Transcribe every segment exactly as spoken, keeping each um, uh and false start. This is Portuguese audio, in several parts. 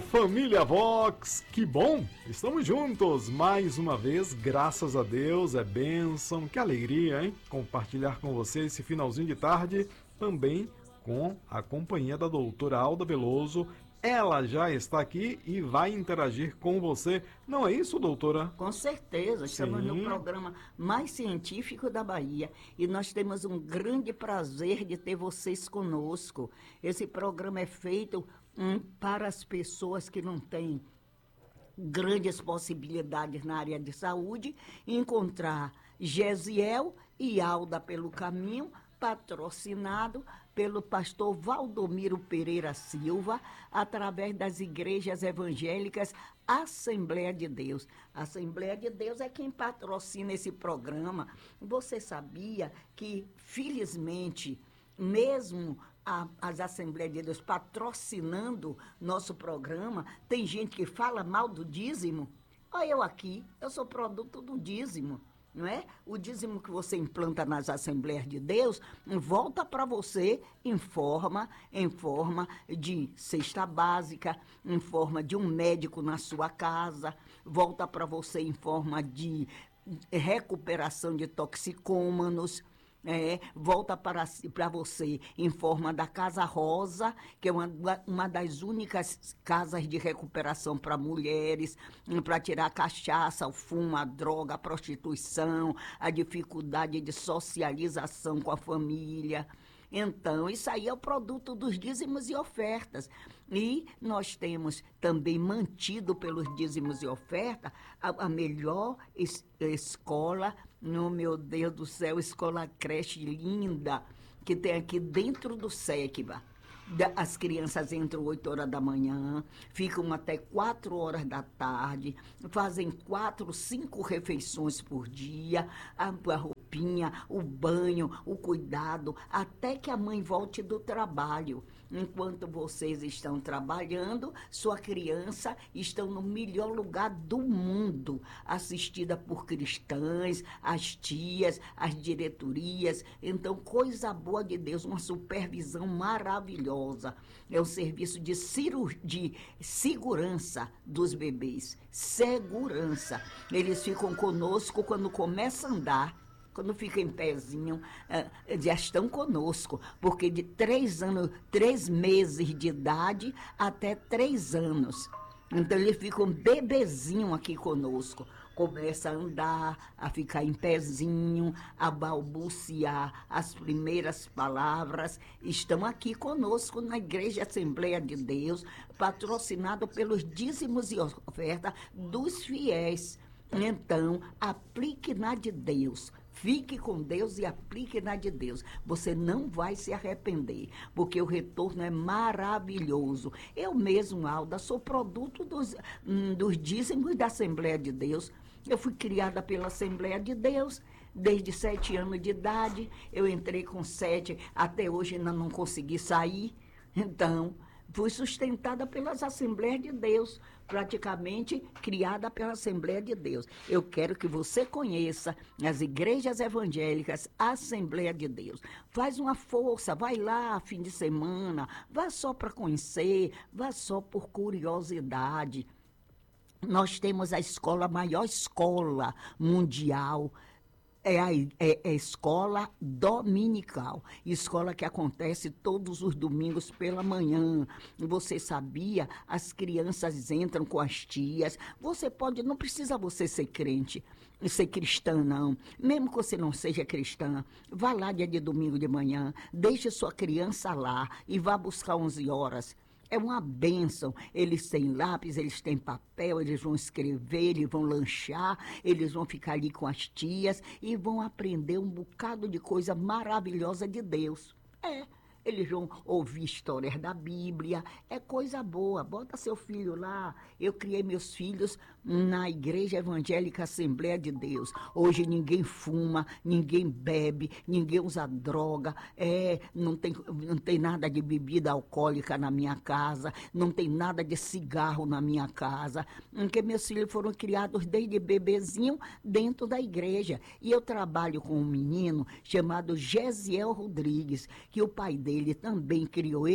família Vox, que bom! Estamos juntos mais uma vez, graças a Deus, é bênção, que alegria, hein? Compartilhar com você esse finalzinho de tarde, também com a companhia da doutora Alda Veloso. Ela já está aqui e vai interagir com você, não é isso, doutora? Com certeza, estamos Sim. no programa mais científico da Bahia e nós temos um grande prazer de ter vocês conosco. Esse programa é feito hum, para as pessoas que não têm grandes possibilidades na área de saúde, encontrar Gesiel e Alda pelo caminho, patrocinado pelo pastor Valdomiro Pereira Silva, através das igrejas evangélicas Assembleia de Deus. A Assembleia de Deus é quem patrocina esse programa. Você sabia que, felizmente, mesmo a, as Assembleias de Deus patrocinando nosso programa, tem gente que fala mal do dízimo? Olha eu aqui, eu sou produto do dízimo. Não é? O dízimo que você implanta nas Assembleias de Deus volta para você em forma, em forma de cesta básica, em forma de um médico na sua casa, volta para você em forma de recuperação de toxicômanos. É, volta para, para você em forma da Casa Rosa, que é uma, uma das únicas casas de recuperação para mulheres, para tirar a cachaça, o fumo, a droga, a prostituição, a dificuldade de socialização com a família. Então, isso aí é o produto dos dízimos e ofertas. E nós temos também mantido pelos dízimos e ofertas a, a melhor es, escola, no meu Deus do céu, escola creche linda, que tem aqui dentro do Séquiba. As crianças entram oito horas da manhã, ficam até quatro horas da tarde, fazem quatro, cinco refeições por dia, a, a roupinha, o banho, o cuidado, até que a mãe volte do trabalho. Enquanto vocês estão trabalhando, sua criança está no melhor lugar do mundo, assistida por cristãs, as tias, as diretorias. Então, coisa boa de Deus, uma supervisão maravilhosa. É o serviço de, cirurgia, de segurança dos bebês. Segurança. Eles ficam conosco quando começa a andar. Quando fica em pezinho, já estão conosco, porque de três anos, três meses de idade até três anos. Então eles ficam bebezinho aqui conosco. Começa a andar, a ficar em pezinho, a balbuciar as primeiras palavras. Estão aqui conosco na Igreja Assembleia de Deus, patrocinado pelos dízimos e ofertas dos fiéis. Então, aplique na de Deus. Fique com Deus e aplique na de Deus. Você não vai se arrepender, porque o retorno é maravilhoso. Eu mesmo, Alda, sou produto dos, hum, dos dízimos da Assembleia de Deus. Eu fui criada pela Assembleia de Deus. Desde sete anos de idade, eu entrei com sete, até hoje ainda não consegui sair. Então, fui sustentada pelas Assembleias de Deus, praticamente criada pela Assembleia de Deus. Eu quero que você conheça as igrejas evangélicas, a Assembleia de Deus. Faz uma força, vai lá fim de semana, vá só para conhecer, vá só por curiosidade. Nós temos a escola, a maior escola mundial. É a, é a escola dominical, escola que acontece todos os domingos pela manhã. Você sabia? As crianças entram com as tias. Você pode, não precisa você ser crente, ser cristã, não. Mesmo que você não seja cristã, vá lá dia de domingo de manhã, deixe sua criança lá e vá buscar onze horas. É uma bênção. Eles têm lápis, eles têm papel, eles vão escrever, eles vão lanchar, eles vão ficar ali com as tias e vão aprender um bocado de coisa maravilhosa de Deus. É. Eles vão ouvir histórias da Bíblia, é coisa boa. Bota seu filho lá. Eu criei meus filhos na Igreja Evangélica Assembleia de Deus. Hoje ninguém fuma, ninguém bebe, ninguém usa droga, é, não tem, não tem nada de bebida alcoólica na minha casa, não tem nada de cigarro na minha casa, porque meus filhos foram criados desde bebezinho dentro da igreja. E eu trabalho com um menino chamado Gesiel Rodrigues, que o pai dele ele também criou ele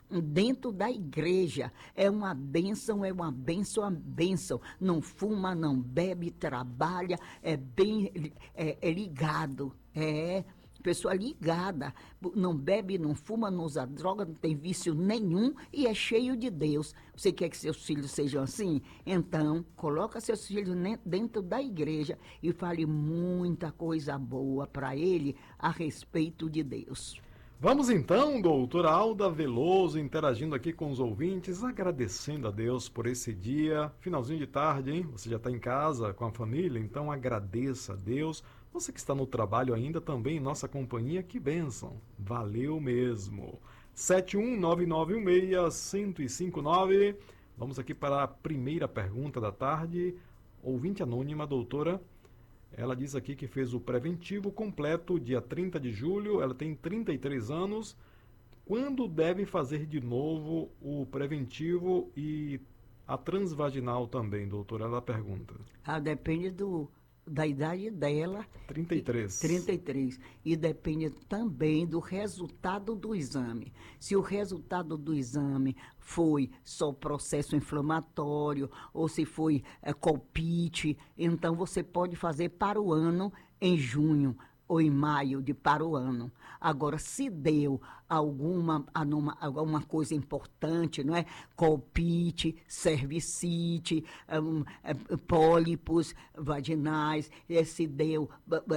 dentro da igreja. É uma bênção, é uma bênção, uma bênção. Não fuma, não bebe, trabalha, é bem é, é ligado, é pessoa ligada, não bebe, não fuma, não usa droga, não tem vício nenhum e é cheio de Deus. Você quer que seus filhos sejam assim? Então, coloca seus filhos dentro da igreja e fale muita coisa boa para ele a respeito de Deus. Vamos então, doutora Alda Veloso, interagindo aqui com os ouvintes, agradecendo a Deus por esse dia, finalzinho de tarde, hein? Você já está em casa com a família, então agradeça a Deus. Você que está no trabalho ainda, também em nossa companhia, que bênção, valeu mesmo. sete um nove nove um seis, um zero cinco nove, vamos aqui para a primeira pergunta da tarde, ouvinte anônima, doutora. Ela diz aqui que fez o preventivo completo dia trinta de julho, ela tem trinta e três anos. Quando deve fazer de novo o preventivo e a transvaginal também, doutora? Ela pergunta. Ah, depende do, da idade dela. trinta e três. trinta e três. E depende também do resultado do exame. Se o resultado do exame foi só processo inflamatório ou se foi é, colpite, então você pode fazer para o ano em junho ou em maio de para o ano. Agora, se deu alguma, alguma coisa importante, não é? Colpite, cervicite, um, pólipos vaginais, se deu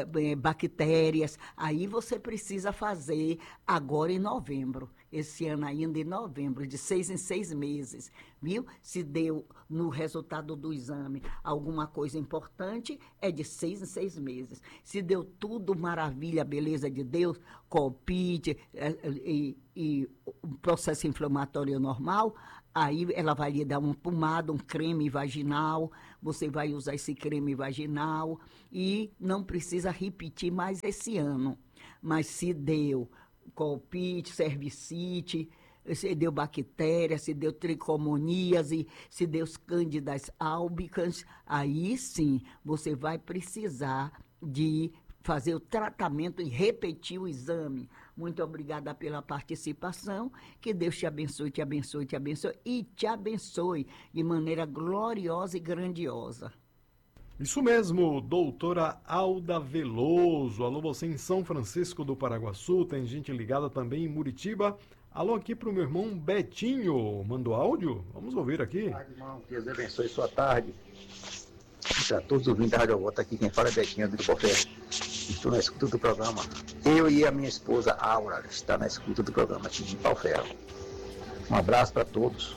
bactérias, aí você precisa fazer agora em novembro. Esse ano ainda em novembro, de seis em seis meses, viu? Se deu no resultado do exame alguma coisa importante, é de seis em seis meses. Se deu tudo maravilha, beleza de Deus, colpite e, e um processo inflamatório normal, aí ela vai lhe dar uma pomada, um creme vaginal, você vai usar esse creme vaginal e não precisa repetir mais esse ano. Mas se deu colpite, cervicite, se deu bactéria, se deu tricomoníase, se deu cândidas albicans, aí sim você vai precisar de fazer o tratamento e repetir o exame. Muito obrigada pela participação, que Deus te abençoe, te abençoe, te abençoe e te abençoe de maneira gloriosa e grandiosa. Isso mesmo, doutora Alda Veloso. Alô, você em São Francisco do Paraguaçu, tem gente ligada também em Muritiba. Alô aqui para o meu irmão Betinho, mandou áudio? Vamos ouvir aqui. Boa tarde, irmão. Deus abençoe sua tarde. Para todos os ouvintes da Rádio Volta, aqui quem fala é Betinho do Cofé. Estou na escuta do programa. Eu e a minha esposa Aura está na escuta do programa aqui de Pau Ferro. Um abraço para todos.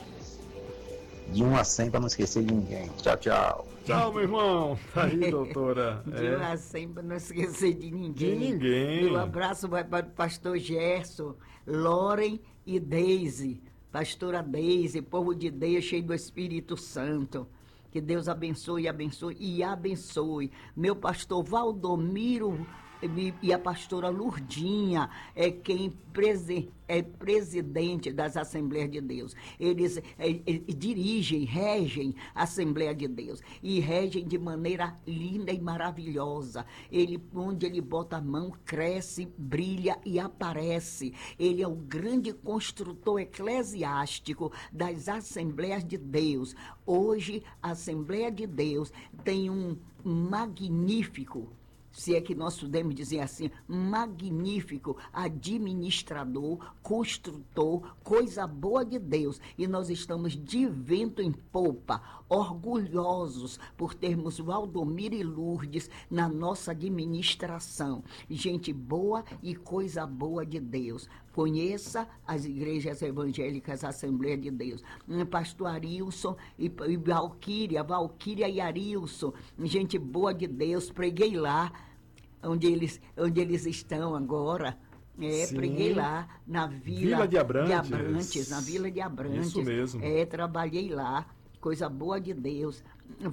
De um a cem para não esquecer de ninguém. Tchau, tchau. Tchau, meu irmão. Tá aí, doutora. De um a cem para não esquecer de ninguém. De ninguém. Meu abraço vai para o pastor Gerson, Loren e Deise. Pastora Deise, povo de Deus cheio do Espírito Santo. Que Deus abençoe, abençoe e abençoe. Meu pastor Valdomiro e a pastora Lurdinha é quem prese, é presidente das Assembleias de Deus. Eles é, é, dirigem, regem a Assembleia de Deus e regem de maneira linda e maravilhosa. Ele, onde ele bota a mão, cresce, brilha e aparece. Ele é o grande construtor eclesiástico das Assembleias de Deus. Hoje, a Assembleia de Deus tem um magnífico, se é que nós podemos dizer assim, magnífico administrador, construtor, coisa boa de Deus. E nós estamos de vento em popa, orgulhosos por termos Valdomiro e Lourdes na nossa administração. Gente boa e coisa boa de Deus. Conheça as igrejas evangélicas, Assembleia de Deus. Pastor Arilson e, e Valquíria, Valquíria e Arilson, gente boa de Deus, preguei lá, onde eles, onde eles estão agora. É, Sim. Preguei lá na Vila, Vila de Abrantes. de Abrantes, na Vila de Abrantes. Isso mesmo. É, trabalhei lá, coisa boa de Deus.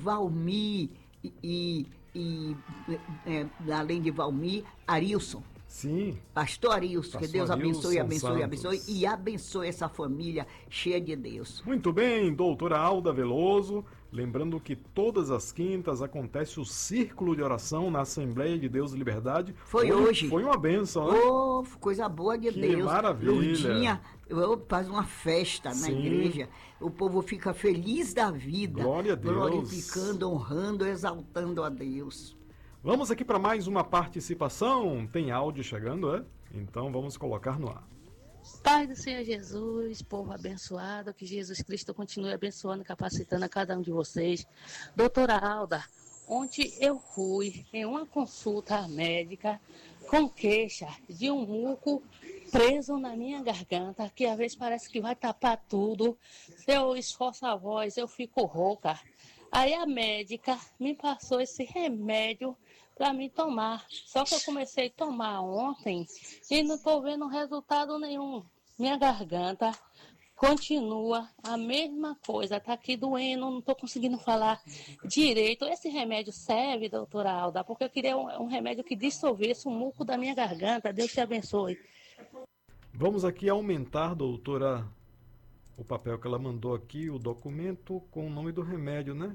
Valmir e, e é, além de Valmir, Arilson. Sim. Pastor Arilson, que Deus abençoe, abençoe, abençoe Santos. e abençoe essa família cheia de Deus. Muito bem, doutora Alda Veloso. Lembrando que todas as quintas acontece o Círculo de Oração na Assembleia de Deus e Liberdade. Foi hoje. Foi uma bênção, né? Oh, coisa boa de Que Deus. maravilha. Lourdinha oh, faz uma festa na Sim. igreja. O povo fica feliz da vida. Glória a Deus. Glorificando, honrando, exaltando a Deus. Vamos aqui para mais uma participação. Tem áudio chegando, é? Então vamos colocar no ar. Pai do Senhor Jesus, povo abençoado, que Jesus Cristo continue abençoando e capacitando a cada um de vocês. Doutora Alda, ontem eu fui em uma consulta médica com queixa de um muco preso na minha garganta, que às vezes parece que vai tapar tudo. Se eu esforço a voz, eu fico rouca. Aí a médica me passou esse remédio para mim tomar. Só que eu comecei a tomar ontem e não estou vendo resultado nenhum. Minha garganta continua a mesma coisa, está aqui doendo, não estou conseguindo falar direito. Esse remédio serve, doutora Alda, porque eu queria um, um remédio que dissolvesse o muco da minha garganta. Deus te abençoe. Vamos aqui aumentar, doutora, o papel que ela mandou aqui, o documento com o nome do remédio, né?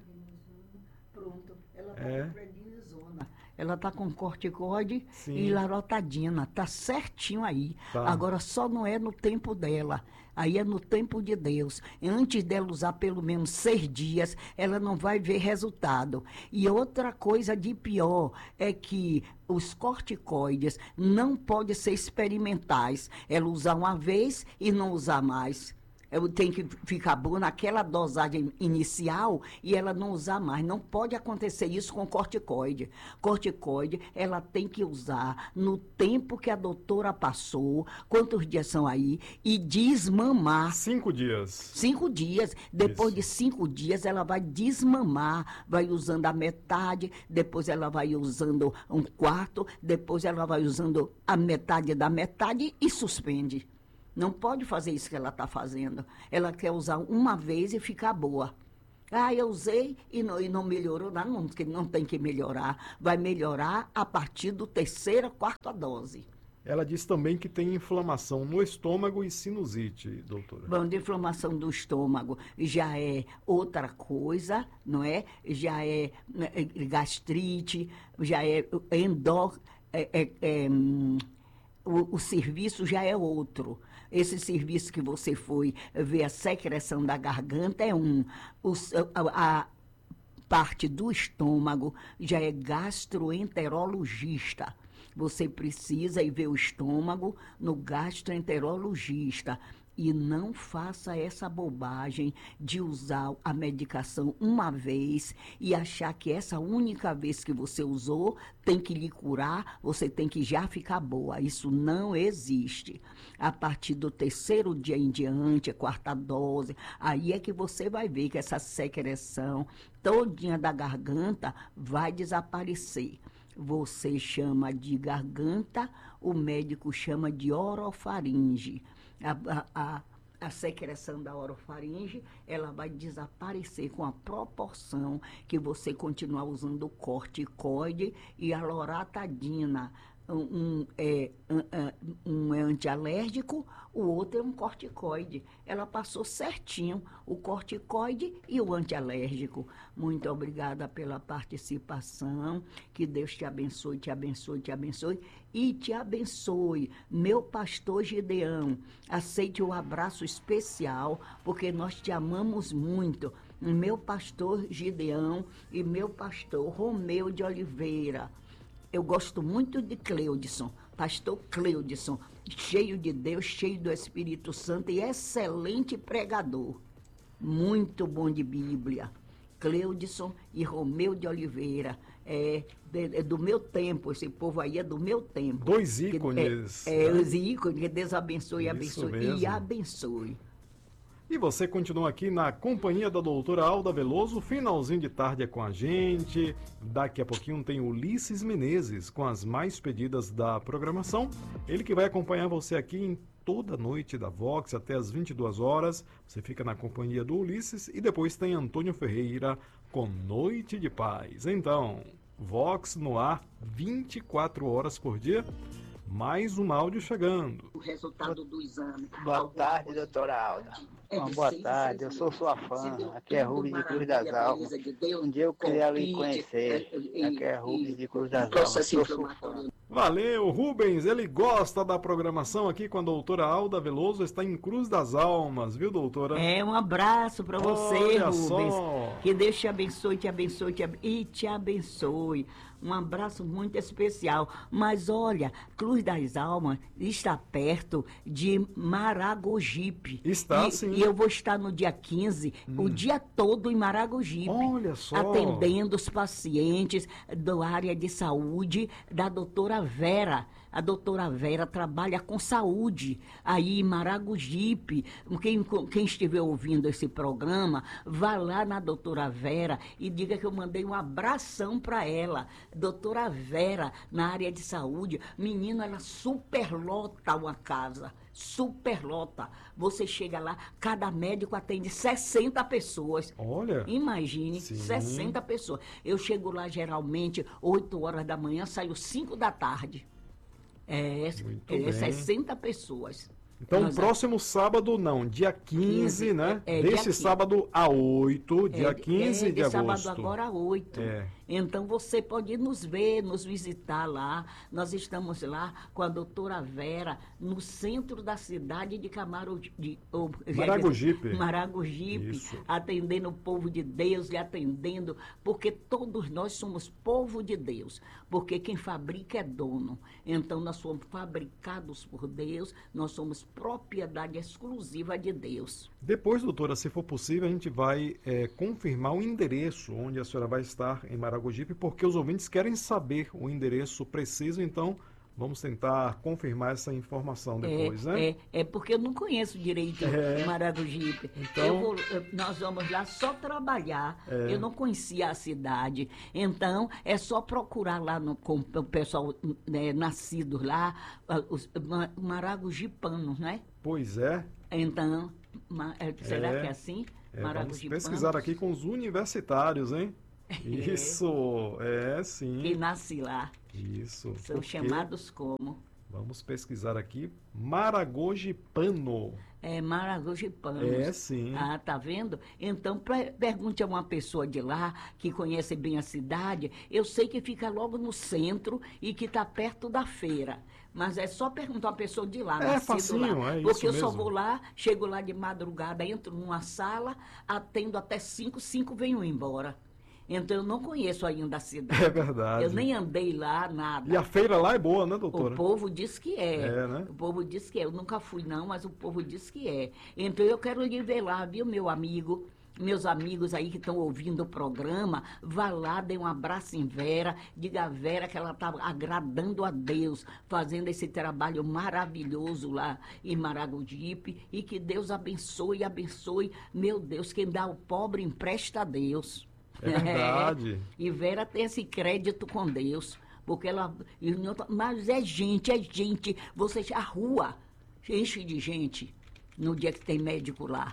Pronto, ela está É. com prednisona. Ela está com corticoide Sim. e laretadina. Tá certinho aí. Tá. Agora só não é no tempo dela. Aí é no tempo de Deus. Antes dela usar pelo menos seis dias, ela não vai ver resultado. E outra coisa de pior é que os corticoides não podem ser experimentais. Ela usar uma vez e não usar mais. Eu tenho que ficar boa naquela dosagem inicial e ela não usar mais. Não pode acontecer isso com corticoide. Corticoide, ela tem que usar no tempo que a doutora passou, quantos dias são aí, e desmamar. Cinco dias. Cinco dias. Depois Isso. de cinco dias, ela vai desmamar, vai usando a metade, depois ela vai usando um quarto, depois ela vai usando a metade da metade e suspende. Não pode fazer isso que ela está fazendo. Ela quer usar uma vez e ficar boa. Ah, eu usei e não, e não melhorou nada, não, porque não tem que melhorar. Vai melhorar a partir do terceira, quarta dose. Ela diz também que tem inflamação no estômago e sinusite, doutora. Bom, de inflamação do estômago já é outra coisa, não é? Já é né, gastrite, já é endó... É, é, é, hum, o, o serviço já é outro. Esse serviço que você foi ver a secreção da garganta é um. O, a, a parte do estômago já é gastroenterologista. Você precisa ir ver o estômago no gastroenterologista. E não faça essa bobagem de usar a medicação uma vez e achar que essa única vez que você usou tem que lhe curar, você tem que já ficar boa. Isso não existe. A partir do terceiro dia em diante, a quarta dose, aí é que você vai ver que essa secreção todinha da garganta vai desaparecer. Você chama de garganta, o médico chama de orofaringe. A, a, a, a secreção da orofaringe, ela vai desaparecer com a proporção que você continuar usando o corticoide e a loratadina. Um, um, é, um, um é antialérgico, o outro é um corticoide. Ela passou certinho o corticoide e o antialérgico. Muito obrigada pela participação. Que Deus te abençoe, te abençoe, te abençoe e te abençoe. Meu pastor Gideão, aceite o abraço especial, porque nós te amamos muito. Meu pastor Gideão e meu pastor Romeu de Oliveira. Eu gosto muito de Cleudson, pastor Cleudson, cheio de Deus, cheio do Espírito Santo e excelente pregador. Muito bom de Bíblia. Cleudson e Romeu de Oliveira. É, é do meu tempo, esse povo aí é do meu tempo. Dois ícones. Que, é, é né? os ícones, que Deus abençoe, Isso abençoe mesmo. e abençoe. E você continua aqui na companhia da doutora Alda Veloso, finalzinho de tarde é com a gente. Daqui a pouquinho tem Ulisses Menezes com as mais pedidas da programação. Ele que vai acompanhar você aqui em toda a noite da Vox até as vinte e duas horas. Você fica na companhia do Ulisses e depois tem Antônio Ferreira com Noite de Paz. Então, Vox no ar vinte e quatro horas por dia. Mais um áudio chegando. O resultado do exame. Boa tarde, doutora Alda. Uma boa tarde, eu sou sua fã. Aqui é Rubens de Cruz das Almas. Um dia eu queria lhe conhecer. Aqui é Rubens de Cruz das Almas. Sou sua fã. Valeu, Rubens. Ele gosta da programação aqui com a doutora Alda Veloso. Está em Cruz das Almas, viu, doutora? É, um abraço para você, Olha Rubens. só. Que Deus te abençoe, te abençoe, te ab... e te abençoe. Um abraço muito especial. Mas olha, Cruz das Almas está perto de Maragogipe. Está, e, sim. E eu vou estar no dia quinze, hum. o dia todo em Maragogipe. Olha só. Atendendo os pacientes da área de saúde da doutora Vera. A doutora Vera trabalha com saúde aí em Maragogipe. Quem, quem estiver ouvindo esse programa, vá lá na doutora Vera e diga que eu mandei um abração para ela. Doutora Vera, na área de saúde, menino, ela superlota uma casa. Superlota. Você chega lá, cada médico atende sessenta pessoas. Olha. Imagine, Sim. sessenta pessoas. Eu chego lá geralmente oito horas da manhã, saio cinco da tarde. É, é sessenta pessoas. Então, Nós próximo a... sábado não, dia quinze, quinze né? É, é, Desse sábado a oito, dia é, quinze é, de agosto. Sábado agora a oito. É. Então, você pode nos ver, nos visitar lá. Nós estamos lá com a doutora Vera, no centro da cidade de Camarogipe. Maragogipe. Maragogipe, Isso. atendendo o povo de Deus, e atendendo, porque todos nós somos povo de Deus, porque quem fabrica é dono. Então, nós somos fabricados por Deus, nós somos propriedade exclusiva de Deus. Depois, doutora, se for possível, a gente vai é, confirmar o endereço onde a senhora vai estar em Maragogipe, porque os ouvintes querem saber o endereço preciso, então vamos tentar confirmar essa informação depois, é, né? É, é porque eu não conheço direito é. Maragogipe. Então, eu vou, nós vamos lá só trabalhar. É. Eu não conhecia a cidade. Então, é só procurar lá no, com o pessoal né, nascido lá, os maragogipanos, né? Pois é. Então, será é. que é assim? É, vamos pesquisar aqui com os universitários, hein? Isso, é sim. Que nasce lá. Isso. São porque... chamados como? Vamos pesquisar aqui. Maragogipano. É, Maragogipano. É, sim. Ah, tá vendo? Então, pra, pergunte a uma pessoa de lá, que conhece bem a cidade. Eu sei que fica logo no centro e que está perto da feira. Mas é só perguntar a uma pessoa de lá, é facinho, lá. É Porque eu mesmo. só vou lá, chego lá de madrugada, entro numa sala, atendo até cinco, cinco venho embora. Então, eu não conheço ainda a cidade. É verdade. Eu nem andei lá, nada. E a feira lá é boa, né, doutora? O povo diz que é. É, né? O povo diz que é. Eu nunca fui, não, mas o povo diz que é. Então, eu quero lhe ver lá, viu, meu amigo? Meus amigos aí que estão ouvindo o programa, vá lá, dê um abraço em Vera, diga a Vera que ela está agradando a Deus, fazendo esse trabalho maravilhoso lá em Maragogipe, e que Deus abençoe, abençoe. Meu Deus, quem dá ao pobre empresta a Deus. É verdade. É. E Vera tem esse crédito com Deus, porque ela... Mas é gente, é gente. Você, a rua enche de gente no dia que tem médico lá.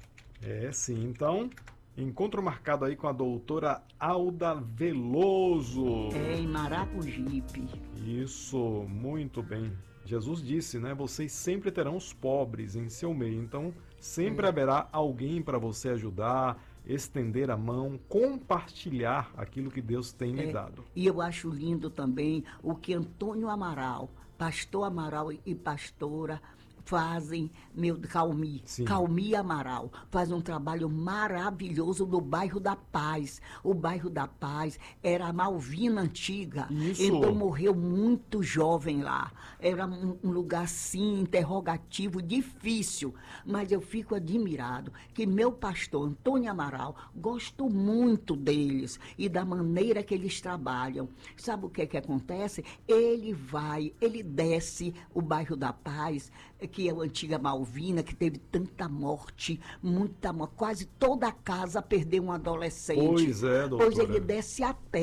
É, sim. Então, encontro marcado aí com a doutora Alda Veloso. É, em Maragogipe. Isso, muito bem. Jesus disse, né? Vocês sempre terão os pobres em seu meio. Então, sempre é. haverá alguém para você ajudar, estender a mão, compartilhar aquilo que Deus tem lhe é, dado. E eu acho lindo também o que Antônio Amaral, pastor Amaral e pastora fazem, meu, Calmi, Sim. Calmi Amaral, faz um trabalho maravilhoso no bairro da Paz. O bairro da Paz era a Malvina antiga. Isso. Então morreu muito jovem lá. Era um, um lugar, sim, interrogativo, difícil. Mas eu fico admirado que meu pastor, Antônio Amaral, gosto muito deles e da maneira que eles trabalham. Sabe o que que acontece? Ele vai, ele desce o bairro da Paz, que é a antiga Malvina, que teve tanta morte, muita morte, quase toda a casa perdeu um adolescente. Pois é, doutora. Pois ele desce a pé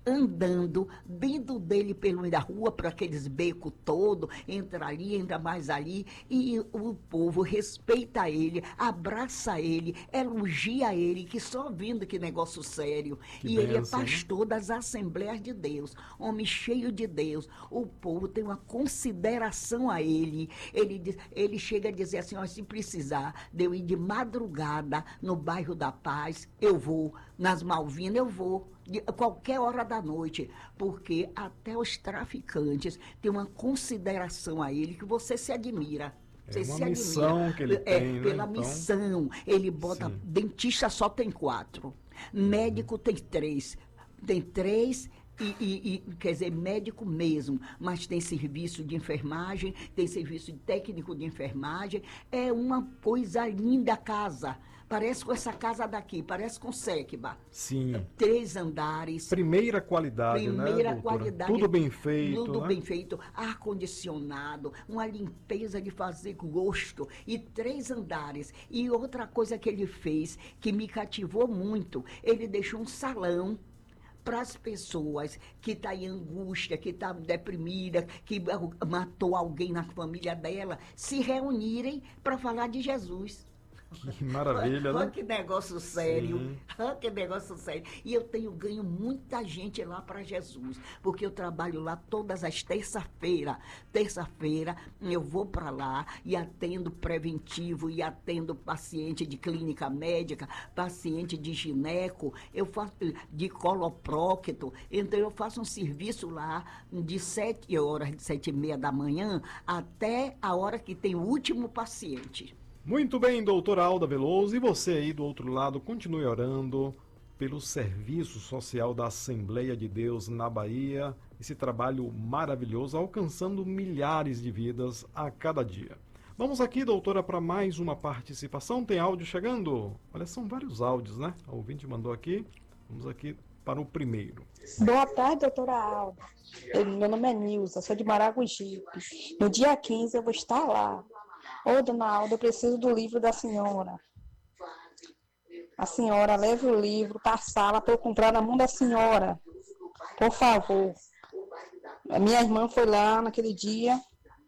andando dentro dele pelo meio da rua, para aqueles becos todo, entra ali, entra mais ali, e o povo respeita ele, abraça ele, elogia ele, que só vendo que negócio sério. Que e ele é bênção, pastor das Assembleias de Deus, homem cheio de Deus. O povo tem uma consideração a ele. Ele, diz, ele chega a dizer assim, ó, se precisar de eu ir de madrugada no bairro da Paz, eu vou. Nas Malvinas, eu vou. De qualquer hora da noite, porque até os traficantes têm uma consideração a ele que você se admira. Você É uma se missão admira. que ele é, tem, né? Pela Então, missão. Ele bota. sim. Dentista só tem quatro. Médico tem três. Tem três. E, e, e, quer dizer, médico mesmo, mas tem serviço de enfermagem, tem serviço de técnico de enfermagem. É uma coisa linda a casa. Parece com essa casa daqui, parece com Sequeba. Sim. Três andares. Primeira qualidade, Primeira né, doutora? qualidade. Tudo bem feito, Tudo né? bem feito. Ar-condicionado, uma limpeza de fazer gosto. E três andares. E outra coisa que ele fez, que me cativou muito, ele deixou um salão para as pessoas que estão tá em angústia, que estão tá deprimida, que matou alguém na família dela, se reunirem para falar de Jesus. Que maravilha, Olha né? que negócio sério. Sim. Olha que negócio sério. E eu tenho ganho muita gente lá para Jesus, porque eu trabalho lá todas as terça-feira. Terça-feira eu vou para lá e atendo preventivo, e atendo paciente de clínica médica, paciente de gineco, eu faço de coloprocto. Então eu faço um serviço lá de sete horas, de sete e meia da manhã até a hora que tem o último paciente. Muito bem, doutora Alda Veloso. E você aí do outro lado, continue orando pelo serviço social da Assembleia de Deus na Bahia. Esse trabalho maravilhoso, alcançando milhares de vidas a cada dia. Vamos aqui, doutora, para mais uma participação. Tem áudio chegando? Olha, são vários áudios, né? O ouvinte mandou aqui. Vamos aqui para o primeiro. Boa tarde, doutora Alda. Eu, meu nome é Nilza, sou de Maragogipe. No dia quinze eu vou estar lá. Ô, dona Alda, eu preciso do livro da senhora. A senhora leve o livro para a sala para eu comprar na mão da senhora. Por favor. A minha irmã foi lá naquele dia.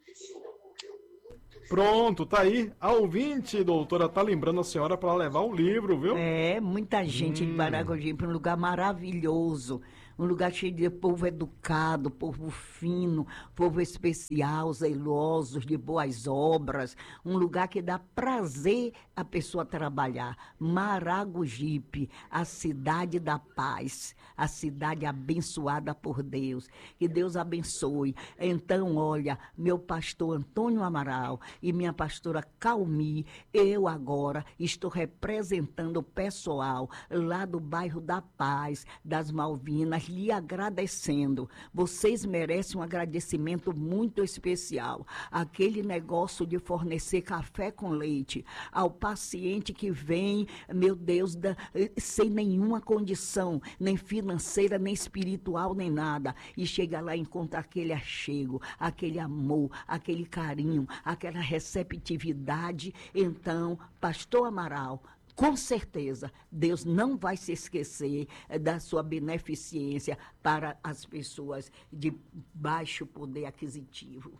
Pronto, tá aí. A ouvinte, doutora, tá lembrando a senhora para levar o livro, viu? É, muita gente Hum. de Maragogipe, um lugar maravilhoso. Um lugar cheio de povo educado, povo fino, povo especial, zelosos, de boas obras. Um lugar que dá prazer a pessoa trabalhar. Maragogipe, a cidade da paz, a cidade abençoada por Deus. Que Deus abençoe. Então, olha, meu pastor Antônio Amaral e minha pastora Calmi, eu agora estou representando o pessoal lá do bairro da Paz, das Malvinas, lhe agradecendo. Vocês merecem um agradecimento muito especial. Aquele negócio de fornecer café com leite ao paciente que vem, meu Deus, da, sem nenhuma condição, nem financeira, nem espiritual, nem nada, e chega lá e encontra aquele achego, aquele amor, aquele carinho, aquela receptividade. Então, pastor Amaral, com certeza, Deus não vai se esquecer da sua beneficência para as pessoas de baixo poder aquisitivo.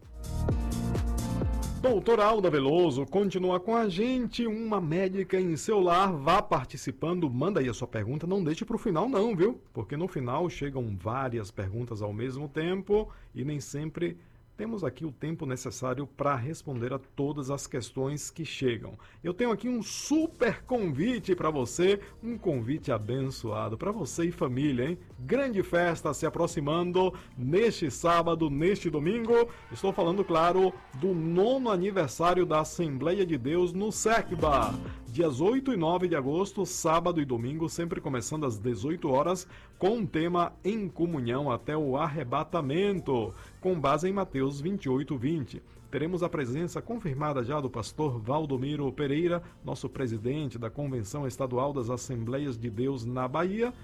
Doutora Alda Veloso continua com a gente, uma médica em seu lar. Vá participando, manda aí a sua pergunta, não deixe para o final não, viu? Porque no final chegam várias perguntas ao mesmo tempo e nem sempre temos aqui o tempo necessário para responder a todas as questões que chegam. Eu tenho aqui um super convite para você, um convite abençoado para você e família, hein? Grande festa se aproximando neste sábado, neste domingo. Estou falando, claro, do nono aniversário da Assembleia de Deus no Sequeba. Dias oito e nove de agosto, sábado e domingo, sempre começando às dezoito horas, com o tema Em Comunhão até o Arrebatamento, com base em Mateus vinte e oito, vinte. Teremos a presença confirmada já do pastor Valdomiro Pereira, nosso presidente da Convenção Estadual das Assembleias de Deus na Bahia,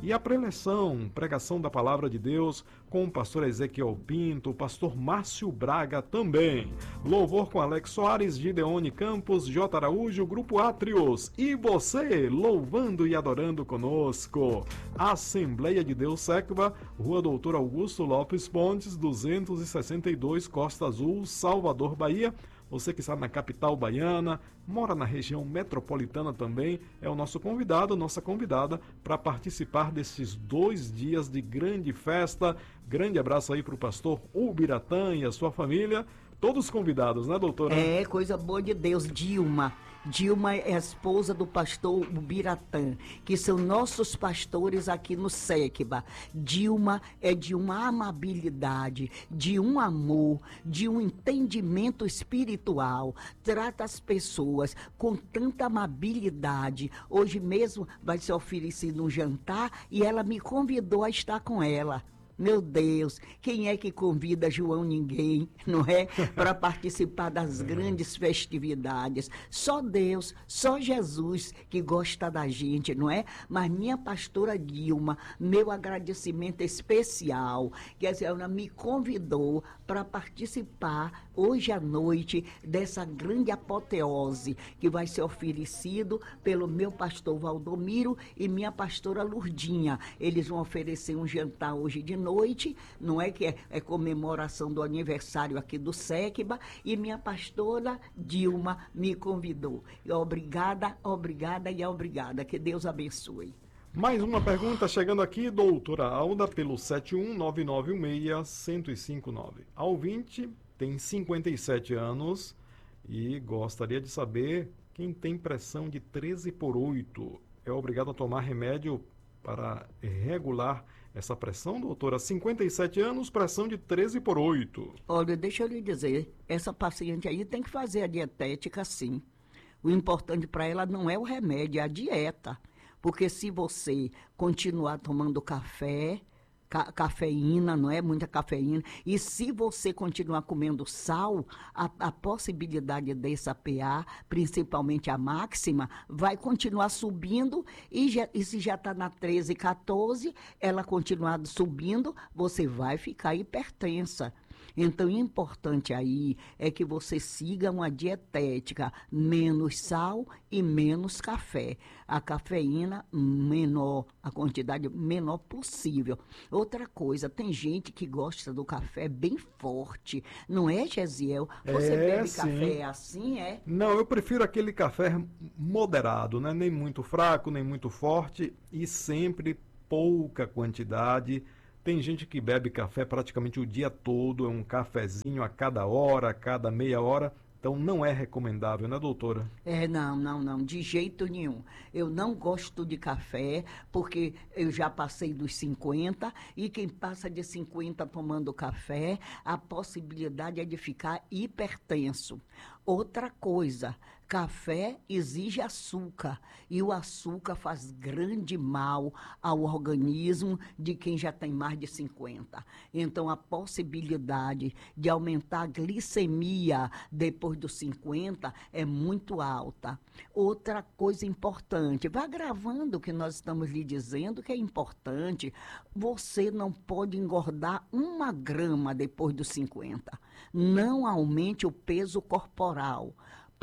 E a preleção, pregação da Palavra de Deus, com o pastor Ezequiel Pinto, o pastor Márcio Braga também. Louvor com Alex Soares, Gideone Campos, J. Araújo, Grupo Átrios. E você, louvando e adorando conosco. Assembleia de Deus Secva, Rua Doutor Augusto Lopes Pontes, duzentos e sessenta e dois, Costa Azul, Salvador, Bahia. Você que está na capital baiana, mora na região metropolitana também, é o nosso convidado, nossa convidada, para participar desses dois dias de grande festa. Grande abraço aí para o pastor Ubiratã e a sua família. Todos convidados, né, doutora? É, coisa boa de Deus. Dilma. Dilma é a esposa do pastor Ubiratã, que são nossos pastores aqui no Secba. Dilma é de uma amabilidade, de um amor, de um entendimento espiritual. Trata as pessoas com tanta amabilidade. Hoje mesmo vai ser oferecido um jantar e ela me convidou a estar com ela. Meu Deus, quem é que convida João Ninguém, não é? Para participar das grandes festividades. Só Deus, só Jesus que gosta da gente, não é? Mas minha pastora Dilma, meu agradecimento especial, que a senhora me convidou para participar hoje à noite dessa grande apoteose que vai ser oferecido pelo meu pastor Valdomiro e minha pastora Lurdinha. Eles vão oferecer um jantar hoje de noite, não é que é, é comemoração do aniversário aqui do Secba, e minha pastora Dilma me convidou. E obrigada, obrigada e obrigada. Que Deus abençoe. Mais uma pergunta chegando aqui, doutora Alda, pelo sete um nove nove um seis, um zero cinco nove. A ouvinte tem cinquenta e sete anos e gostaria de saber quem tem pressão de treze por oito. É obrigado a tomar remédio para regular essa pressão, doutora? cinquenta e sete anos, pressão de treze por oito. Olha, deixa eu lhe dizer, essa paciente aí tem que fazer a dietética sim. O importante para ela não é o remédio, é a dieta. Porque se você continuar tomando café, ca cafeína, não é? Muita cafeína, e se você continuar comendo sal, a, a possibilidade dessa P A, principalmente a máxima, vai continuar subindo, e, já, e se já está na treze, quatorze, ela continuar subindo, você vai ficar hipertensa. Então, o importante aí é que você siga uma dietética, menos sal e menos café. A cafeína menor, a quantidade menor possível. Outra coisa, tem gente que gosta do café bem forte, não é, Gesiel? Você É, bebe sim. café assim, é? Não, eu prefiro aquele café moderado, né? Nem muito fraco, nem muito forte, e sempre pouca quantidade. Tem gente que bebe café praticamente o dia todo, é um cafezinho a cada hora, a cada meia hora. Então não é recomendável, né, doutora? É, não, não, não, de jeito nenhum. Eu não gosto de café, porque eu já passei dos cinquenta, e quem passa de cinquenta tomando café, a possibilidade é de ficar hipertenso. Outra coisa, café exige açúcar, e o açúcar faz grande mal ao organismo de quem já tem mais de cinquenta. Então, a possibilidade de aumentar a glicemia depois dos cinquenta é muito alta. Outra coisa importante, vá gravando o que nós estamos lhe dizendo, que é importante, você não pode engordar uma grama depois dos cinquenta. Não aumente o peso corporal,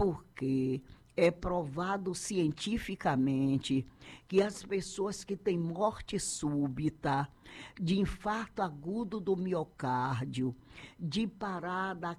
porque é provado cientificamente que as pessoas que têm morte súbita, de infarto agudo do miocárdio, de parada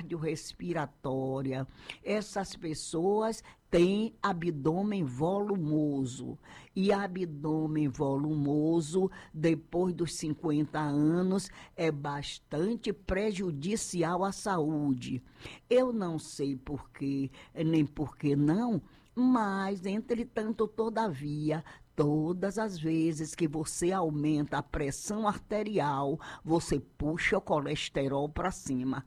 cardiorrespiratória, essas pessoas têm abdômen volumoso. E abdômen volumoso, depois dos cinquenta anos, é bastante prejudicial à saúde. Eu não sei por quê, nem por que não, mas, entretanto, todavia, todas as vezes que você aumenta a pressão arterial, você puxa o colesterol para cima.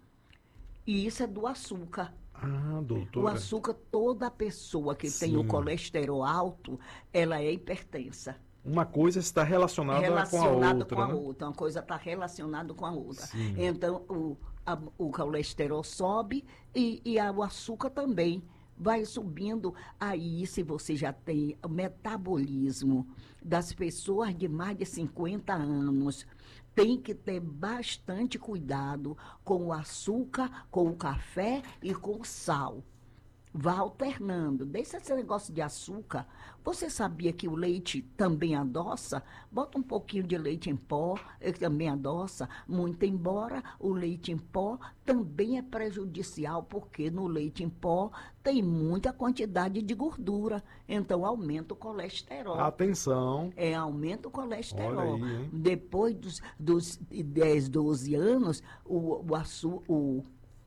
E isso é do açúcar. Ah, doutora. O açúcar, toda pessoa que Sim. tem o colesterol alto, ela é hipertensa. Uma coisa está relacionada, Relacionada com a outra, com a né? outra. Uma coisa está relacionada com a outra. Sim. Então, o, a- o colesterol sobe e, e a- o açúcar também vai subindo. Aí, se você já tem o metabolismo das pessoas de mais de cinquenta anos, tem que ter bastante cuidado com o açúcar, com o café e com o sal. Vá alternando. Deixa esse negócio de açúcar. Você sabia que o leite também adoça? Bota um pouquinho de leite em pó, ele também adoça. Muito embora o leite em pó também é prejudicial, porque no leite em pó tem muita quantidade de gordura. Então aumenta o colesterol. Atenção. É, aumenta o colesterol. Olha aí, hein? Depois dos, dos dez, doze anos, o, o açúcar... O,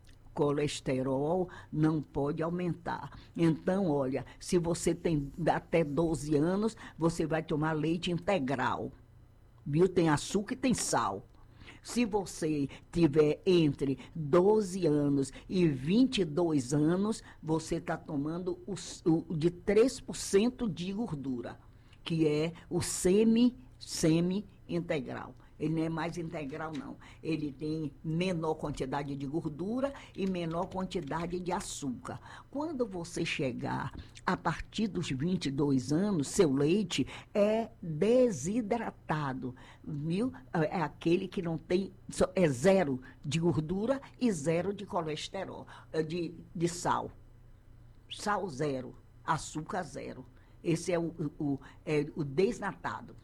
colesterol não pode aumentar. Então, olha, se você tem até doze anos, você vai tomar leite integral. Viu? Tem açúcar e tem sal. Se você tiver entre doze anos e vinte e dois anos, você está tomando o, o, de três por cento de gordura, que é o semi, semi-integral. Ele não é mais integral, não. Ele tem menor quantidade de gordura e menor quantidade de açúcar. Quando você chegar a partir dos vinte e dois anos, seu leite é desidratado, viu? É aquele que não tem, é zero de gordura e zero de colesterol, de, de sal. Sal zero, açúcar zero. Esse é o, o, é o desnatado.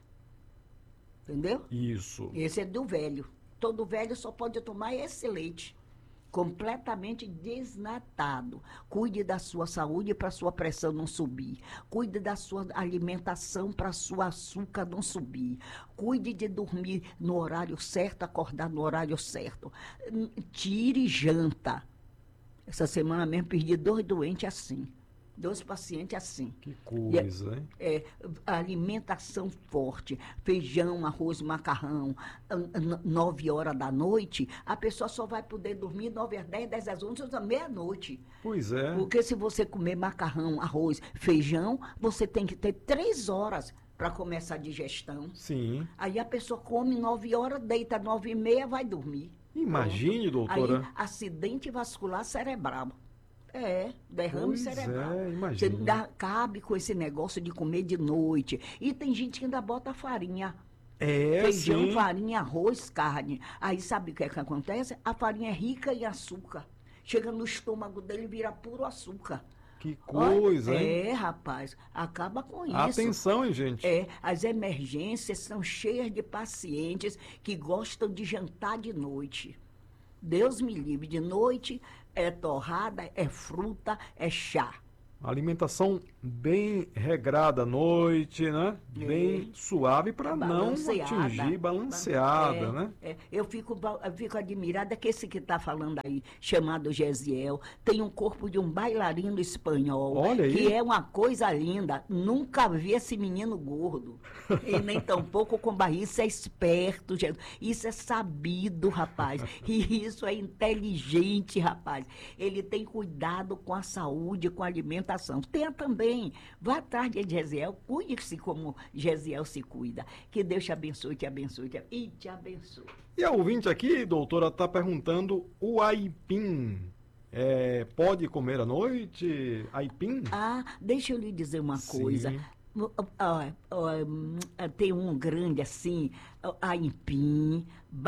Entendeu? Isso. Esse é do velho. Todo velho só pode tomar esse leite. Completamente desnatado. Cuide da sua saúde para sua pressão não subir. Cuide da sua alimentação para sua açúcar não subir. Cuide de dormir no horário certo, acordar no horário certo. Tire janta. Essa semana mesmo perdi dois doentes assim. Dois pacientes assim. Que coisa, hein? É, alimentação forte, feijão, arroz, macarrão, nove horas da noite, a pessoa só vai poder dormir nove às dez, dez às onze, à meia-noite. Pois é. Porque se você comer macarrão, arroz, feijão, você tem que ter três horas para começar a digestão. Sim. Aí a pessoa come nove horas, deita nove e meia, vai dormir. Imagine, doutora. Aí, acidente vascular cerebral. É, derrame Pois cerebral. é, Você imagina. dá, cabe com esse negócio de comer de noite. E tem gente que ainda bota farinha. É, Feijão, sim. farinha, arroz, carne. Aí sabe o que é que acontece? A farinha é rica em açúcar. Chega no estômago dele e vira puro açúcar. Que coisa, Olha, hein? É, rapaz, acaba com isso. Atenção, hein, gente? É, as emergências são cheias de pacientes que gostam de jantar de noite. Deus me livre, de noite é torrada, é fruta, é chá. Alimentação bem regrada à noite, né? Bem suave para não Balanceada. atingir, balanceada, É, né? é. Eu fico, ba- eu fico admirada que esse que está falando aí, chamado Gesiel, tem um corpo de um bailarino espanhol. Olha aí. Que é uma coisa linda. Nunca vi esse menino gordo. E nem tampouco com barriga. Isso é esperto, gente. Isso é sabido, rapaz. E isso é inteligente, rapaz. Ele tem cuidado com a saúde, com a alimentação. Tenha também. Vá atrás de Gesiel. Cuide-se como Gesiel se cuida. Que Deus te abençoe, te abençoe, te abençoe. E te abençoe. E a ouvinte aqui, doutora, está perguntando o aipim. É, pode comer à noite? Aipim? Ah, deixa eu lhe dizer uma Sim. coisa. Ah, ah, hum, tem um grande assim, ah, aipim,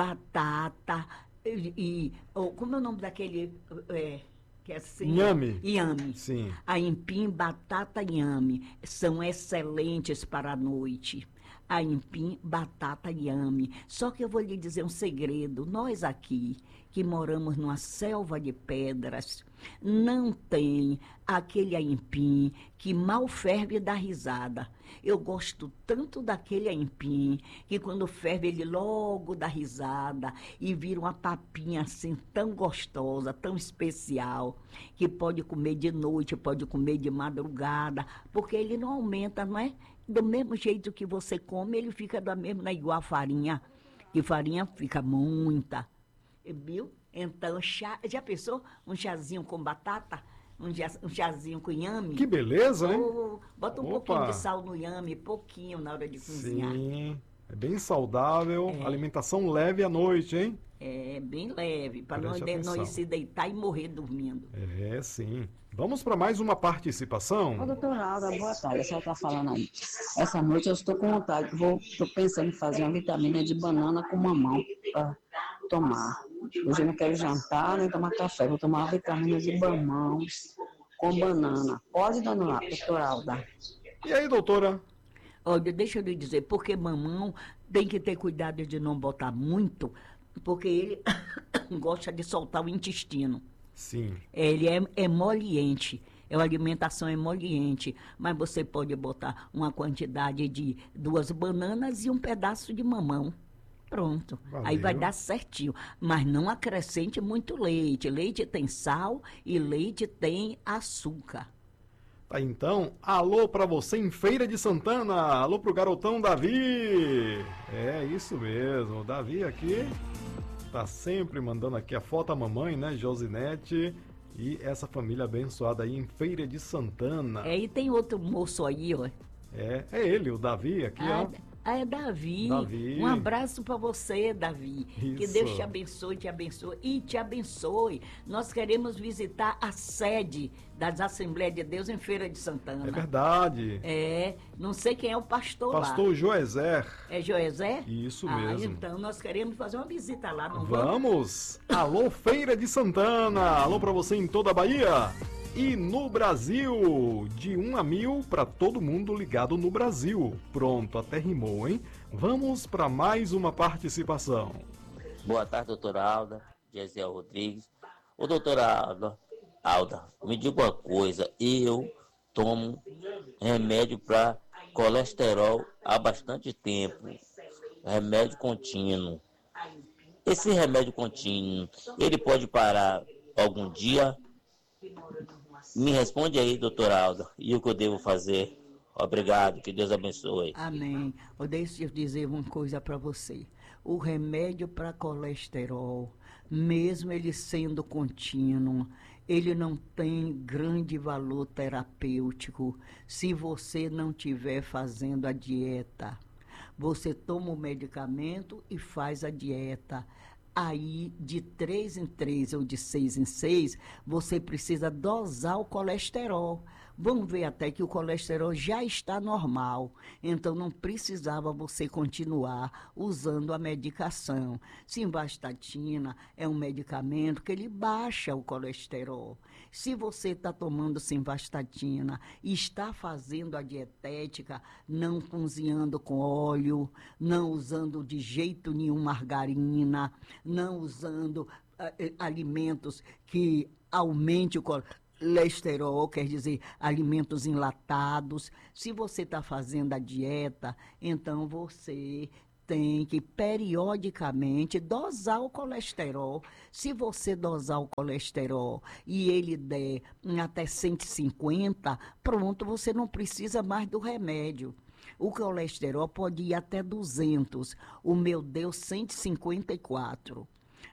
batata e, e oh, como é o nome daquele é, que é assim? Inhame. Inhame. Sim. Aipim, batata e inhame são excelentes para a noite. Aipim, batata e inhame. Só que eu vou lhe dizer um segredo. Nós aqui, que moramos numa selva de pedras, não tem aquele aipim que mal ferve e dá risada. Eu gosto tanto daquele aipim que quando ferve ele logo dá risada e vira uma papinha assim tão gostosa, tão especial, que pode comer de noite, pode comer de madrugada, porque ele não aumenta, não é? Do mesmo jeito que você come, ele fica da mesma, igual a farinha. E farinha fica muita. Viu? Então, chá, já pensou? Um chazinho com batata? Um, já, um chazinho com inhame? Que beleza, hein? Oh, bota um Opa. pouquinho de sal no inhame, pouquinho na hora de cozinhar. Sim. É bem saudável, É. alimentação leve à noite, hein? É bem leve, para nós, Preste atenção. nós se deitar e morrer dormindo. É, sim. Vamos para mais uma participação? Ô, doutora Alda, boa tarde. A senhora está falando aí. Essa noite eu estou com vontade, vou, estou pensando em fazer uma vitamina de banana com mamão para tomar. Hoje eu não quero jantar nem tomar café, vou tomar uma vitamina de mamão com banana. Pode, dona doutora Alda? E aí, doutora? Olha, deixa eu lhe dizer, porque mamão tem que ter cuidado de não botar muito, porque ele gosta de soltar o intestino. Sim. Ele é emoliente, é uma alimentação emoliente, mas você pode botar uma quantidade de duas bananas e um pedaço de mamão. Pronto, Valeu. aí vai dar certinho, mas não acrescente muito leite. Leite tem sal e leite tem açúcar. Tá, então, alô pra você em Feira de Santana, alô pro garotão Davi. É isso mesmo, o Davi aqui tá sempre mandando aqui a foto à mamãe, né, Josinete, e essa família abençoada aí em Feira de Santana. É, e tem outro moço aí, ó. É, é ele, o Davi aqui, Ah, ó. ah, é Davi. Davi. Um abraço para você, Davi. Que Isso. Deus te abençoe, te abençoe e te abençoe. Nós queremos visitar a sede das Assembleias de Deus em Feira de Santana. É verdade. É, não sei quem é o pastor, lá. Pastor Joezer. É Joezé? Isso ah, mesmo. então nós queremos fazer uma visita lá, não vamos? Vamos! Alô, Feira de Santana! Alô pra você em toda a Bahia! E no Brasil, de um a mil para todo mundo ligado no Brasil. Pronto, até rimou, hein? Vamos para mais uma participação. Boa tarde, doutora Alda, Gesiel Rodrigues. Ô, doutora Alda, Alda, me diga uma coisa, eu tomo remédio para colesterol há bastante tempo, remédio contínuo. Esse remédio contínuo, ele pode parar algum dia? Me responde aí, doutora Alda, e o que eu devo fazer? Obrigado, que Deus abençoe. Amém. Oh, deixa eu dizer uma coisa para você. O remédio para colesterol, mesmo ele sendo contínuo, ele não tem grande valor terapêutico se você não estiver fazendo a dieta. Você toma o medicamento e faz a dieta. Aí, de três em três ou de seis em seis, você precisa dosar o colesterol. Vamos ver até que o colesterol já está normal, então não precisava você continuar usando a medicação. Simvastatina é um medicamento que ele baixa o colesterol. Se você está tomando simvastatina e está fazendo a dietética, não cozinhando com óleo, não usando de jeito nenhum margarina, não usando uh, alimentos que aumente o colesterol, colesterol, quer dizer, alimentos enlatados. Se você está fazendo a dieta, então você tem que periodicamente dosar o colesterol. Se você dosar o colesterol e ele der até cento e cinquenta, pronto, você não precisa mais do remédio. O colesterol pode ir até duzentos. O meu deu cento e cinquenta e quatro.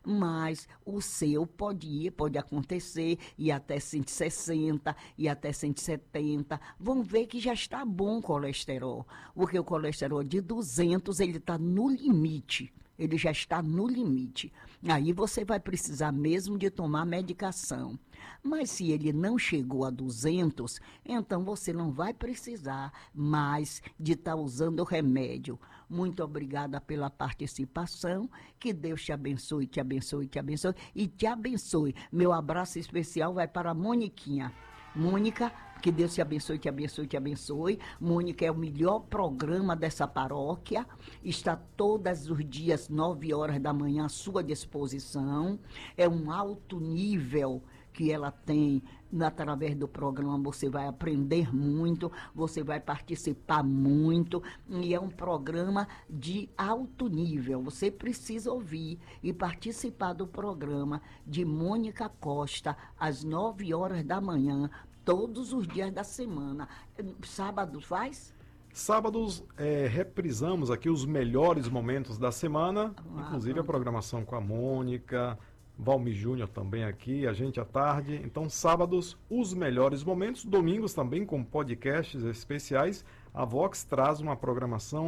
Mas o seu pode ir, pode acontecer, e até cento e sessenta, e até cento e setenta. Vão ver que já está bom o colesterol, porque o colesterol de duzentos, ele está no limite. Ele já está no limite. Aí você vai precisar mesmo de tomar medicação. Mas se ele não chegou a duzentos, então você não vai precisar mais de estar usando o remédio. Muito obrigada pela participação. Que Deus te abençoe, te abençoe, te abençoe e te abençoe. Meu abraço especial vai para a Moniquinha. Mônica, que Deus te abençoe, te abençoe, te abençoe. Mônica é o melhor programa dessa paróquia. Está todos os dias, nove horas da manhã, à sua disposição. É um alto nível que ela tem através do programa. Você vai aprender muito, você vai participar muito, e é um programa de alto nível. Você precisa ouvir e participar do programa de Mônica Costa às nove horas da manhã, todos os dias da semana. Sábado faz? Sábados é, reprisamos aqui os melhores momentos da semana, Ah, inclusive pronto. a programação com a Mônica, Valmi Júnior também aqui, a gente à tarde. Então, sábados, os melhores momentos. Domingos também com podcasts especiais. A Vox traz uma programação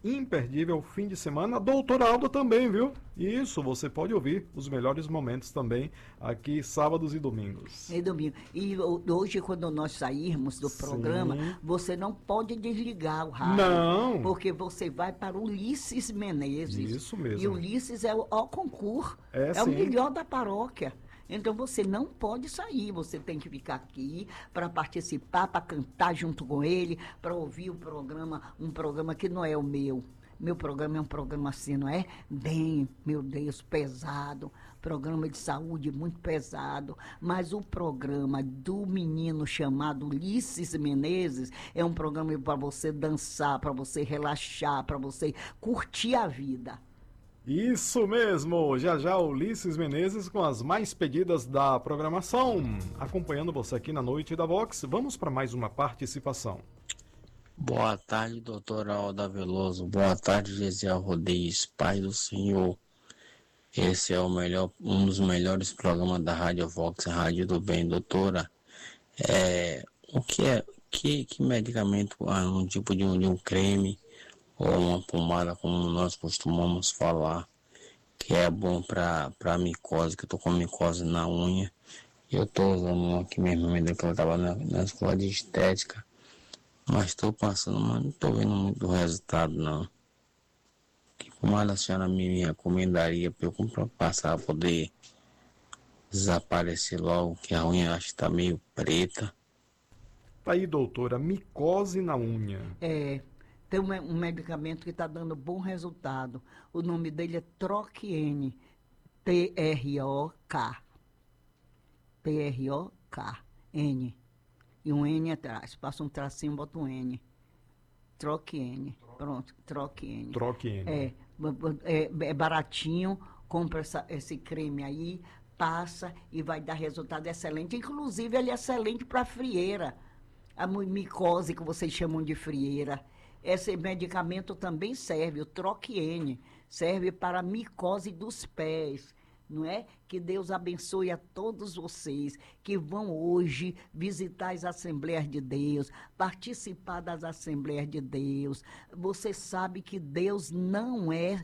imperdível fim de semana. Doutora Alda também, viu? Isso, você pode ouvir os melhores momentos também aqui, sábados e domingos. E domingo. E hoje, quando nós sairmos do Sim. programa, você não pode desligar o rádio. Não. Porque você vai para Ulisses Menezes. Isso mesmo. E Ulisses é o, o concurso. É, é o sim. melhor da paróquia. Então você não pode sair, você tem que ficar aqui para participar, para cantar junto com ele, para ouvir o programa, um programa que não é o meu. Meu programa é um programa assim, não é? Bem, meu Deus, pesado, programa de saúde muito pesado, mas o programa do menino chamado Ulisses Menezes é um programa para você dançar, para você relaxar, para você curtir a vida. Isso mesmo! Já já Ulisses Menezes com as mais pedidas da programação. Acompanhando você aqui na Noite da Vox, vamos para mais uma participação. Boa tarde, doutora Alda Veloso. Boa tarde, Gesiel Rodrigues, Pai do Senhor. Esse é o melhor, um dos melhores programas da Rádio Vox, Rádio do Bem, doutora. É, o que é, que, que medicamento, um tipo de um, de um creme ou uma pomada, como nós costumamos falar, que é bom para para micose, que eu tô com micose na unha. Eu tô usando uma que minha irmã me deu, que ela tava na, na escola de estética, mas estou passando, mas não tô vendo muito resultado, não. Que pomada a senhora me recomendaria para eu comprar, passar, poder desaparecer logo, que a unha acho que tá meio preta? Tá aí, doutora, micose na unha. É, tem um, um medicamento que está dando bom resultado. O nome dele é Troquiene, T R O K. T R O K, N. E um N atrás. Passa um tracinho, bota um N. Troquiene. Pronto, Troquiene. Troquiene. É, é, é baratinho, compra essa, esse creme aí, passa e vai dar resultado excelente. Inclusive, ele é excelente para frieira. A micose que vocês chamam de frieira. Esse medicamento também serve, o Troquiene, serve para a micose dos pés, não é? Que Deus abençoe a todos vocês que vão hoje visitar as Assembleias de Deus, participar das Assembleias de Deus. Você sabe que Deus não é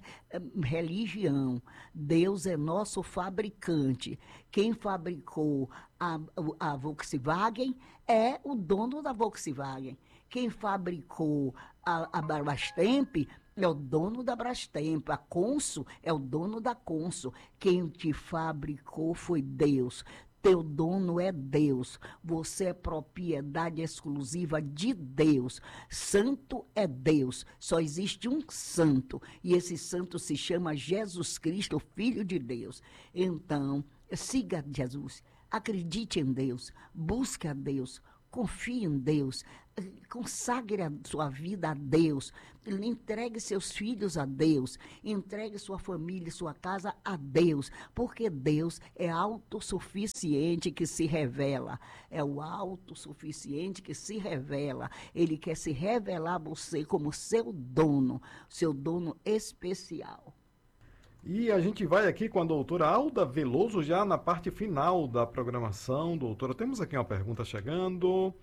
religião, Deus é nosso fabricante. Quem fabricou a, a Volkswagen é o dono da Volkswagen. Quem fabricou a, a Brastemp é o dono da Brastemp. A Consul é o dono da Consul. Quem te fabricou foi Deus. Teu dono é Deus. Você é propriedade exclusiva de Deus. Santo é Deus. Só existe um santo. E esse santo se chama Jesus Cristo, Filho de Deus. Então, siga Jesus. Acredite em Deus. Busque a Deus. Confie em Deus, consagre a sua vida a Deus, entregue seus filhos a Deus, entregue sua família, sua casa a Deus, porque Deus é autossuficiente que se revela, é o autossuficiente que se revela, Ele quer se revelar a você como seu dono, seu dono especial. E a gente vai aqui com a doutora Alda Veloso já na parte final da programação. Doutora, temos aqui uma pergunta chegando.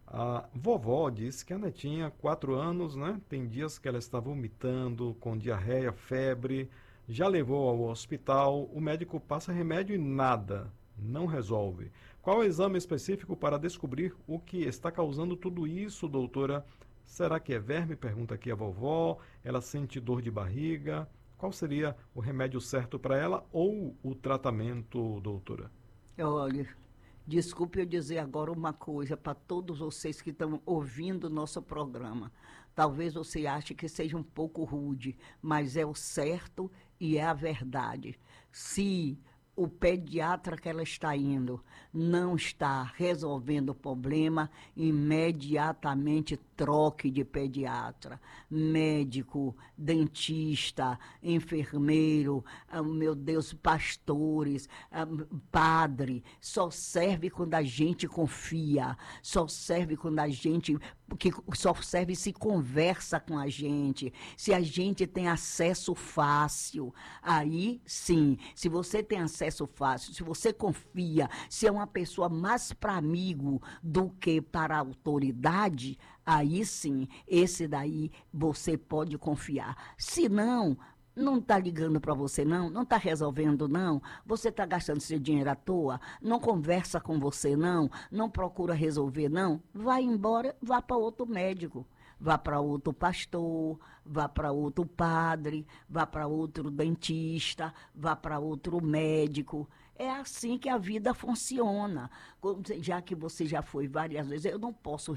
A vovó diz que a netinha, quatro anos, né? Tem dias que ela está vomitando, com diarreia, febre. Já levou ao hospital, o médico passa remédio e nada, não resolve. Qual o exame específico para descobrir o que está causando tudo isso, doutora? Será que é verme? Pergunta aqui a vovó. Ela sente dor de barriga. Qual seria o remédio certo para ela ou o tratamento, doutora? Olha, desculpe eu dizer agora uma coisa para todos vocês que estão ouvindo o nosso programa. Talvez você ache que seja um pouco rude, mas é o certo e é a verdade. Se o pediatra que ela está indo não está resolvendo o problema, imediatamente troque de pediatra. Médico, dentista, enfermeiro, ah, meu Deus, pastores, ah, padre, só serve quando a gente confia, só serve quando a gente, que só serve se conversa com a gente, se a gente tem acesso fácil, aí sim, se você tem acesso fácil, se você confia, se é uma pessoa mais para amigo do que para a autoridade, aí sim, esse daí você pode confiar. Se não, não está ligando para você, não, não está resolvendo, não, você está gastando seu dinheiro à toa, não conversa com você, não, não procura resolver, não, vai embora, vá para outro médico. Vá para outro pastor, vá para outro padre, vá para outro dentista, vá para outro médico. É assim que a vida funciona. Já que você já foi várias vezes, eu não posso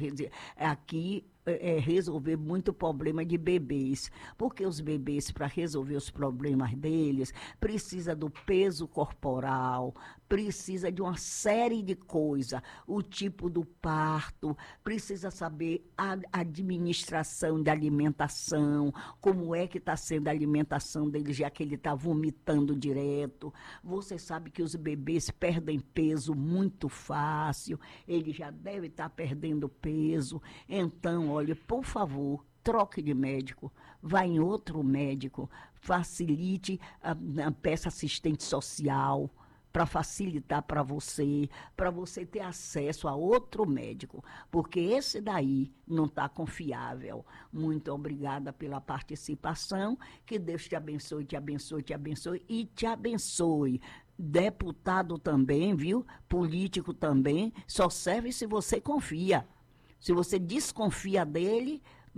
aqui é, resolver muito problema de bebês, porque os bebês, para resolver os problemas deles, precisa do peso corporal, precisa de uma série de coisas, o tipo do parto, precisa saber a administração de alimentação, como é que está sendo a alimentação dele, já que ele está vomitando direto. Você sabe que os bebês perdem peso muito fácil, ele já deve estar tá perdendo peso. Então, olha, por favor, troque de médico, vá em outro médico, facilite, a, a, peça assistente social, para facilitar para você, para você ter acesso a outro médico, porque esse daí não está confiável. Muito obrigada pela participação, que Deus te abençoe, te abençoe, te abençoe e te abençoe. Deputado também, viu? Político também, só serve se você confia. Se você desconfia dele,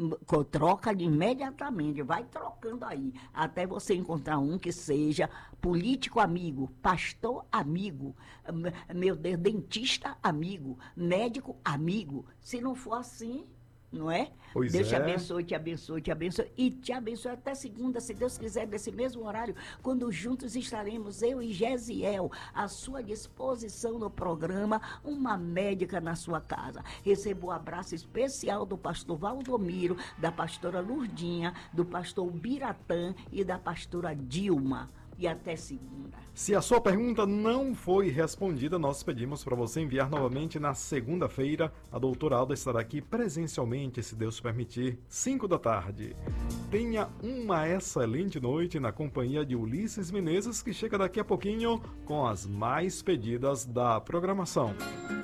troca imediatamente, vai trocando aí, até você encontrar um que seja político amigo, pastor amigo, meu Deus, dentista amigo, médico amigo. Se não for assim, não é? Pois Deus é. te abençoe, te abençoe, te abençoe e te abençoe até segunda, se Deus quiser, nesse mesmo horário, quando juntos estaremos, eu e Gesiel, à sua disposição no programa Uma Médica na Sua Casa. Recebo o um abraço especial do pastor Valdomiro, da pastora Lurdinha, do pastor Biratã e da pastora Dilma. E até segunda. Se a sua pergunta não foi respondida, nós pedimos para você enviar novamente na segunda-feira. A doutora Alda estará aqui presencialmente, se Deus permitir, cinco da tarde. Tenha uma excelente noite na companhia de Ulisses Menezes, que chega daqui a pouquinho com as mais pedidas da programação.